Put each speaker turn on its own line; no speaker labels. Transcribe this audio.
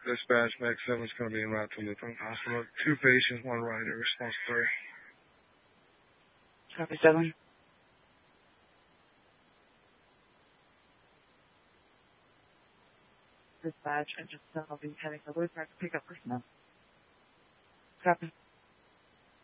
Dispatch, Max 7 is going to be en route to Lutheran Hospital. 2 patients, 1 rider, response 3.
Copy 7. Dispatch, I just I'll be heading to Lutheran to pick up personnel. Copy.